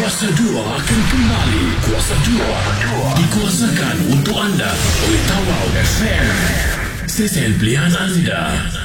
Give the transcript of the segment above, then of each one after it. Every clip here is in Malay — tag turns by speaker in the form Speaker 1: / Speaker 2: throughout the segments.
Speaker 1: Kuasa 2 akan kembali. Kuasa 2 dikuasakan untuk anda oleh Tawau FM. Stesen pilihan anda.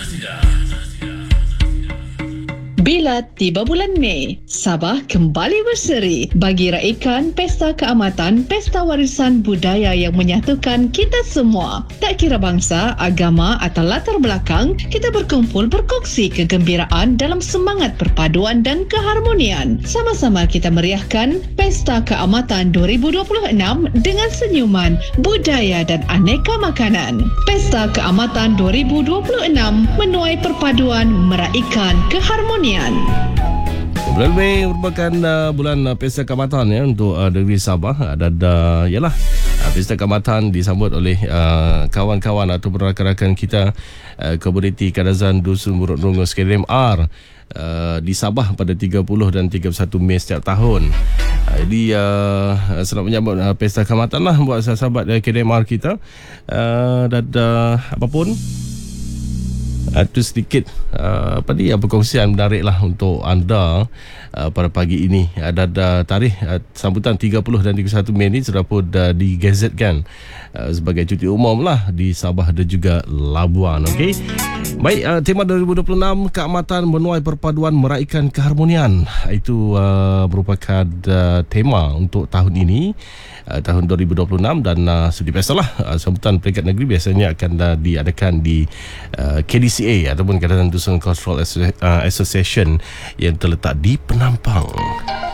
Speaker 2: Bila tiba bulan Mei, Sabah kembali berseri bagi raikan Pesta Keamatan, Pesta Warisan Budaya yang menyatukan kita semua. Tak kira bangsa, agama atau latar belakang, kita berkumpul berkongsi kegembiraan dalam semangat perpaduan dan keharmonian. Sama-sama kita meriahkan Pesta Keamatan 2026 dengan senyuman, budaya dan aneka makanan. Pesta Keamatan 2026 menuai perpaduan, meraikan keharmonian.
Speaker 3: Bulan Mei merupakan bulan Pesta Keamatan ya untuk negeri Sabah dan yalah Pesta Keamatan disambut oleh kawan-kawan atau rakan-rakan kita komuniti Kadazan Dusun Murut Nunggu SKDMR di Sabah pada 30 dan 31 Mei setiap tahun. Jadi selamat menyambut Pesta Keamatan lah buat sahabat KDMR kita dan apapun itu sedikit perkongsian menarik lah untuk anda pada pagi ini. Ada tarikh sambutan 30 dan 31 Mei ni sudah pun digazetkan sebagai cuti umum lah di Sabah dan juga Labuan. Okey. Baik, tema 2026 Keamatan menuai perpaduan meraikan keharmonian. Itu merupakan tema untuk tahun ini, tahun 2026, dan seperti biasalah sambutan peringkat negeri biasanya akan diadakan di KDCA ataupun Kadazan Dusun Cultural Association yang terletak di Penampang.